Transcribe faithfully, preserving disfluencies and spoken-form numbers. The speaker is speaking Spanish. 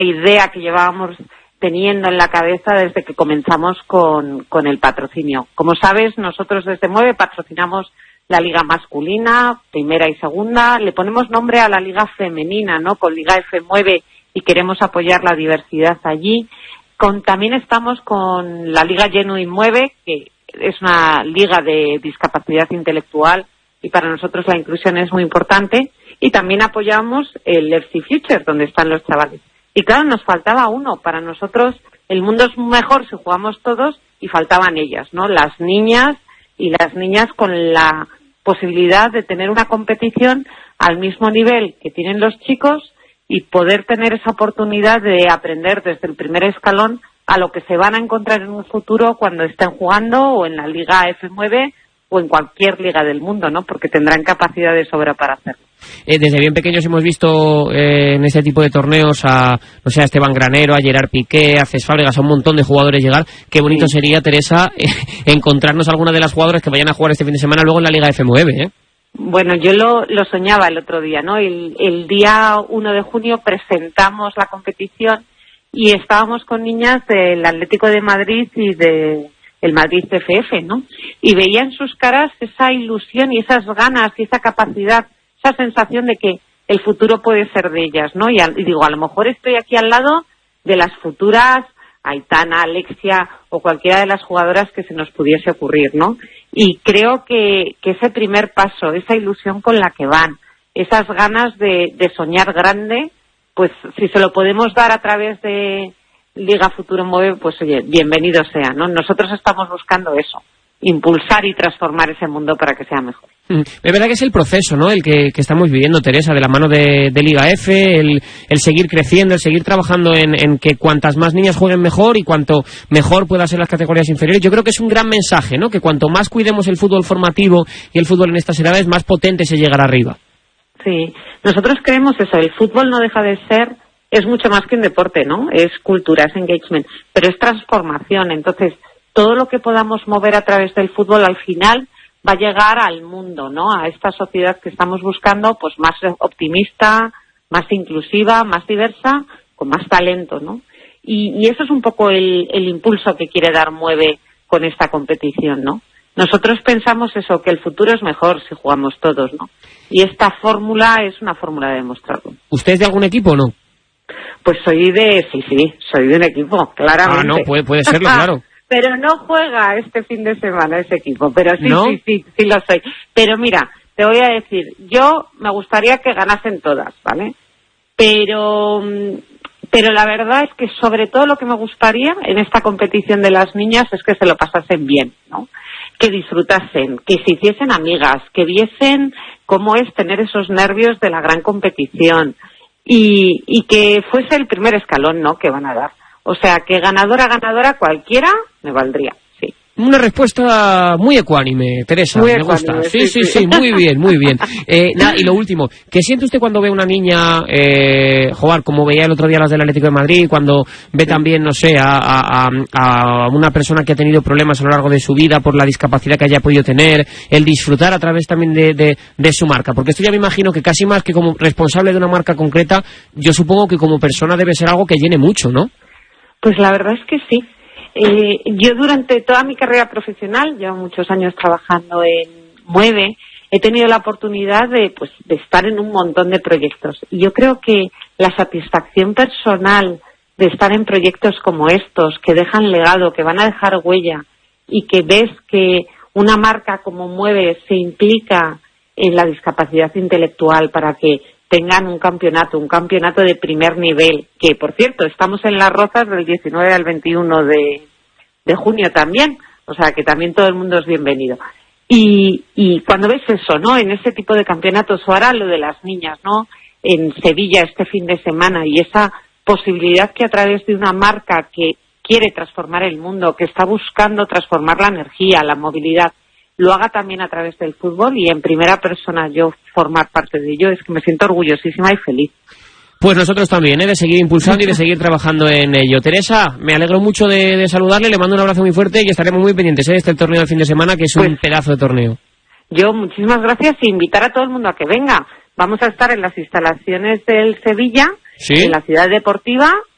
idea que llevábamos teniendo en la cabeza desde que comenzamos con, con el patrocinio. Como sabes, nosotros desde Mueve patrocinamos la liga masculina, primera y segunda, le ponemos nombre a la liga femenina, ¿no? Con Liga F Mueve, y queremos apoyar la diversidad allí. Con, también estamos con la liga Genuine Mueve, que es una liga de discapacidad intelectual, y para nosotros la inclusión es muy importante. Y también apoyamos el F C Future, donde están los chavales. Y claro, nos faltaba uno. Para nosotros el mundo es mejor si jugamos todos, y faltaban ellas, ¿no? Las niñas, y las niñas con la posibilidad de tener una competición al mismo nivel que tienen los chicos y poder tener esa oportunidad de aprender desde el primer escalón a lo que se van a encontrar en un futuro cuando estén jugando o en la Liga F nueve o en cualquier liga del mundo, ¿no? Porque tendrán capacidad de sobra para hacerlo. Eh, desde bien pequeños hemos visto eh, en este tipo de torneos a, no sé, a Esteban Granero, a Gerard Piqué, a Cés Fábregas, a un montón de jugadores llegar. Qué bonito sí. sería, Teresa, eh, encontrarnos alguna de las jugadoras que vayan a jugar este fin de semana luego en la Liga F nueve, ¿eh? Bueno, yo lo, lo soñaba el otro día, ¿no? El, el día uno de junio presentamos la competición y estábamos con niñas del Atlético de Madrid y de el Madrid C F F, ¿no? Y veía en sus caras esa ilusión y esas ganas y esa capacidad, esa sensación de que el futuro puede ser de ellas, ¿no? Y, a, y digo, a lo mejor estoy aquí al lado de las futuras Aitana, Alexia o cualquiera de las jugadoras que se nos pudiese ocurrir, ¿no? Y creo que, que ese primer paso, esa ilusión con la que van, esas ganas de, de soñar grande, pues si se lo podemos dar a través de Liga Futuro Mueve, pues oye, bienvenido sea, ¿no? Nosotros estamos buscando eso, impulsar y transformar ese mundo para que sea mejor. Mm. Es verdad que es el proceso, ¿no?, el que, que estamos viviendo, Teresa, de la mano de, de Liga F, el, el seguir creciendo, el seguir trabajando en, en que cuantas más niñas jueguen mejor y cuanto mejor puedan ser las categorías inferiores. Yo creo que es un gran mensaje, ¿no?, que cuanto más cuidemos el fútbol formativo y el fútbol en estas edades, más potente se llegará arriba. Sí, nosotros creemos eso, el fútbol no deja de ser, es mucho más que un deporte, ¿no? Es cultura, es engagement, pero es transformación. Entonces, todo lo que podamos mover a través del fútbol al final va a llegar al mundo, ¿no? A esta sociedad que estamos buscando, pues más optimista, más inclusiva, más diversa, con más talento, ¿no? Y, y eso es un poco el, el impulso que quiere dar Mueve con esta competición, ¿no? Nosotros pensamos eso, que el futuro es mejor si jugamos todos, ¿no? Y esta fórmula es una fórmula de demostrarlo. ¿Usted es de algún equipo o no? Pues soy de, sí, sí, soy de un equipo, claramente. Ah, no, puede, puede serlo, claro. Pero no juega este fin de semana ese equipo, pero sí, ¿no? sí, sí, sí lo soy. Pero mira, te voy a decir, yo me gustaría que ganasen todas, ¿vale? Pero, pero la verdad es que sobre todo lo que me gustaría en esta competición de las niñas es que se lo pasasen bien, ¿no? Que disfrutasen, que se hiciesen amigas, que viesen cómo es tener esos nervios de la gran competición y, y que fuese el primer escalón, ¿no?, que van a dar. O sea, que ganadora, ganadora, cualquiera me valdría, sí. Una respuesta muy ecuánime, Teresa, muy me ecuánime, gusta. Sí, sí, sí, sí, sí, muy bien, muy bien. Eh, nada, y lo último, ¿qué siente usted cuando ve una niña eh, jugar, como veía el otro día las del Atlético de Madrid, cuando ve también, no sé, a, a, a una persona que ha tenido problemas a lo largo de su vida por la discapacidad que haya podido tener, el disfrutar a través también de, de, de su marca? Porque esto ya me imagino que casi más que como responsable de una marca concreta, yo supongo que como persona debe ser algo que llene mucho, ¿no? Pues la verdad es que sí. Eh, yo durante toda mi carrera profesional, llevo muchos años trabajando en Mueve, he tenido la oportunidad de, pues, de estar en un montón de proyectos. Y yo creo que la satisfacción personal de estar en proyectos como estos, que dejan legado, que van a dejar huella, y que ves que una marca como Mueve se implica en la discapacidad intelectual para que tengan un campeonato, un campeonato de primer nivel, que por cierto, estamos en Las Rozas del diecinueve al veintiuno de, de junio también, o sea que también todo el mundo es bienvenido. Y, y cuando ves eso, ¿no?, en ese tipo de campeonatos, o ahora lo de las niñas, ¿no?, en Sevilla este fin de semana, y esa posibilidad que a través de una marca que quiere transformar el mundo, que está buscando transformar la energía, la movilidad, lo haga también a través del fútbol y en primera persona yo formar parte de ello, es que me siento orgullosísima y feliz. Pues nosotros también, ¿eh?, de seguir impulsando y de seguir trabajando en ello. Teresa, me alegro mucho de, de saludarle, le mando un abrazo muy fuerte y estaremos muy pendientes, ¿eh?, de este torneo del fin de semana, que es pues, un pedazo de torneo. Yo, muchísimas gracias, y invitar a todo el mundo a que venga. Vamos a estar en las instalaciones del Sevilla, ¿sí?, en la ciudad deportiva,